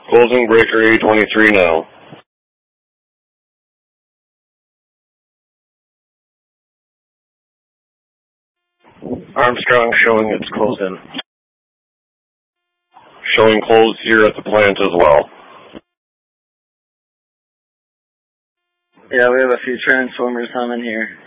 Closing breaker A23 now. Armstrong showing it's closed in. Showing closed here at the plant as well. Yeah, we have a few transformers humming here.